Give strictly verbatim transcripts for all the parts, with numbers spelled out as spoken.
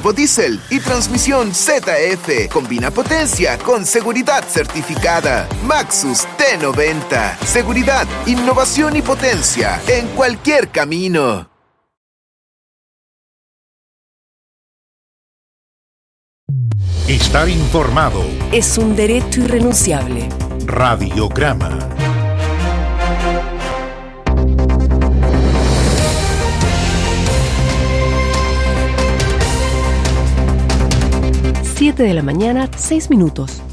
turbodiesel y transmisión Z F. Combina potencia con seguridad certificada. Maxus T noventa. Seguridad, innovación y potencia en cualquier camino. Estar informado es un derecho irrenunciable. Radiograma. siete de la mañana, seis minutos.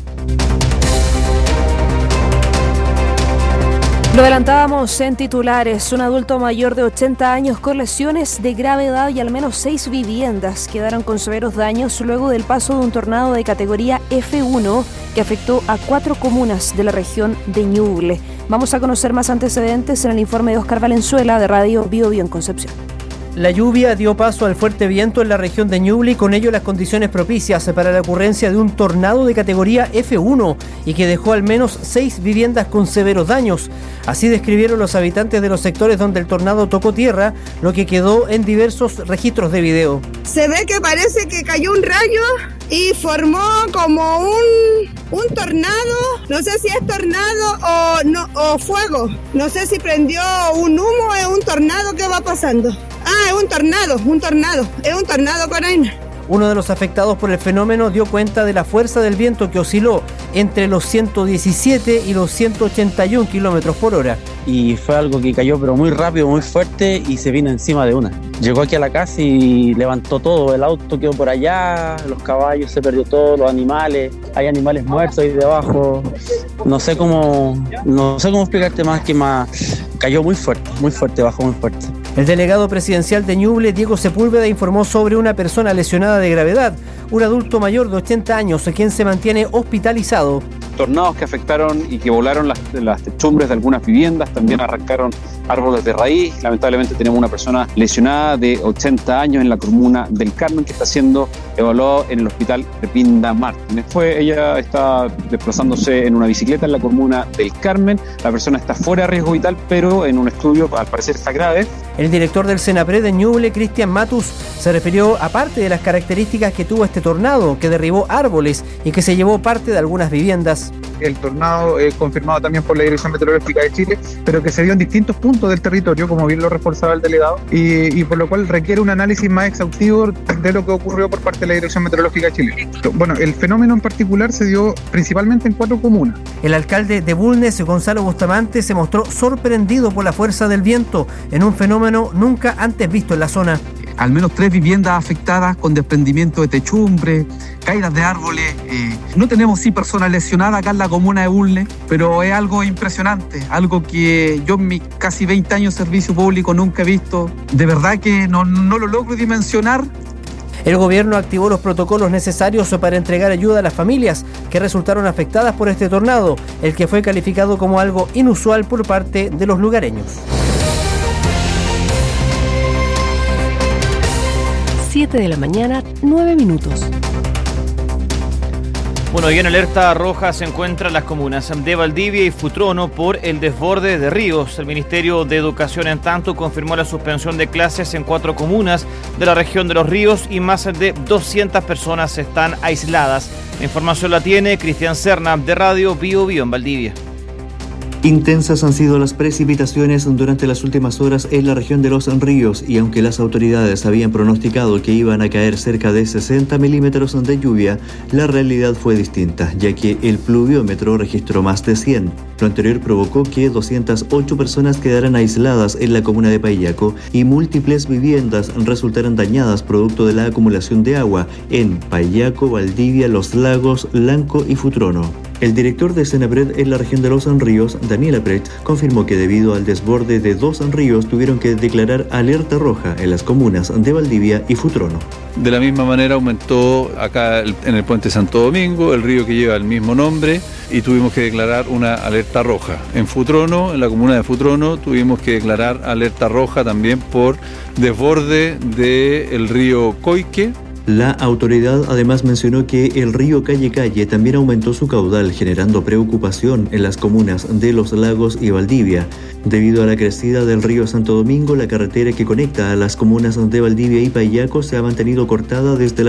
Lo adelantábamos en titulares. Un adulto mayor de ochenta años con lesiones de gravedad y al menos seis viviendas quedaron con severos daños luego del paso de un tornado de categoría F uno que afectó a cuatro comunas de la región de Ñuble. Vamos a conocer más antecedentes en el informe de Oscar Valenzuela de Radio Bio Bio en Concepción. La lluvia dio paso al fuerte viento en la región de Ñuble y con ello las condiciones propicias para la ocurrencia de un tornado de categoría F uno y que dejó al menos seis viviendas con severos daños. Así describieron los habitantes de los sectores donde el tornado tocó tierra, lo que quedó en diversos registros de video. Se ve que parece que cayó un rayo y formó como un, un tornado. No sé si es tornado o, no, o fuego. No sé si prendió un humo o es un tornado que va pasando. Ah, es un tornado, un tornado, es un tornado con arena. Uno de los afectados por el fenómeno dio cuenta de la fuerza del viento que osciló entre los ciento diecisiete y los ciento ochenta y uno kilómetros por hora. Y fue algo que cayó pero muy rápido, muy fuerte y se vino encima de una. Llegó aquí a la casa y levantó todo, el auto quedó por allá, los caballos, se perdió todo, los animales, hay animales muertos ahí debajo. No sé cómo, no sé cómo explicarte más que más, cayó muy fuerte, muy fuerte, bajó muy fuerte. El delegado presidencial de Ñuble, Diego Sepúlveda, informó sobre una persona lesionada de gravedad, un adulto mayor de ochenta años, quien se mantiene hospitalizado. Tornados que afectaron y que volaron las, las techumbres de algunas viviendas, también arrancaron árboles de raíz. Lamentablemente tenemos una persona lesionada de ochenta años en la comuna del Carmen que está siendo evaluado en el hospital de Pinda Martínez. Fue, ella está desplazándose en una bicicleta en la comuna del Carmen. La persona está fuera de riesgo vital, pero en un estudio al parecer está grave. El director del Senapred de Ñuble, Cristian Matus, se refirió a parte de las características que tuvo este tornado, que derribó árboles y que se llevó parte de algunas viviendas. El tornado es confirmado también por la Dirección Meteorológica de Chile, pero que se dio en distintos puntos del territorio, como bien lo reforzaba el delegado, y, y por lo cual requiere un análisis más exhaustivo de lo que ocurrió por parte de la Dirección Meteorológica de Chile. Bueno, el fenómeno en particular se dio principalmente en cuatro comunas. El alcalde de Bulnes, Gonzalo Bustamante, se mostró sorprendido por la fuerza del viento en un fenómeno nunca antes visto en la zona. Al menos tres viviendas afectadas con desprendimiento de techumbre, caídas de árboles. Eh, no tenemos sí personas lesionadas acá en la comuna de Bulnes, pero es algo impresionante, algo que yo en mis casi veinte años de servicio público nunca he visto. De verdad que no, no lo logro dimensionar. El gobierno activó los protocolos necesarios para entregar ayuda a las familias que resultaron afectadas por este tornado, el que fue calificado como algo inusual por parte de los lugareños. siete de la mañana, nueve minutos. Bueno, y en alerta roja se encuentran las comunas de Valdivia y Futrono por el desborde de ríos. El Ministerio de Educación, en tanto, confirmó la suspensión de clases en cuatro comunas de la región de Los Ríos y más de doscientas personas están aisladas. La información la tiene Cristian Serna de Radio Bio Bio en Valdivia. Intensas han sido las precipitaciones durante las últimas horas en la región de Los Ríos y aunque las autoridades habían pronosticado que iban a caer cerca de sesenta milímetros de lluvia, la realidad fue distinta, ya que el pluviómetro registró más de cien. Lo anterior provocó que doscientas ocho personas quedaran aisladas en la comuna de Paillaco y múltiples viviendas resultaran dañadas producto de la acumulación de agua en Paillaco, Valdivia, Los Lagos, Lanco y Futrono. El director de Senapred en la región de Los Ríos, Daniel Aprecht, confirmó que debido al desborde de dos ríos tuvieron que declarar alerta roja en las comunas de Valdivia y Futrono. De la misma manera aumentó acá en el puente Santo Domingo, el río que lleva el mismo nombre, y tuvimos que declarar una alerta roja. En Futrono, en la comuna de Futrono, tuvimos que declarar alerta roja también por desborde del río Coique. La autoridad además mencionó que el río Calle Calle también aumentó su caudal, generando preocupación en las comunas de Los Lagos y Valdivia. Debido a la crecida del río Santo Domingo, la carretera que conecta a las comunas de Valdivia y Paillaco se ha mantenido cortada desde la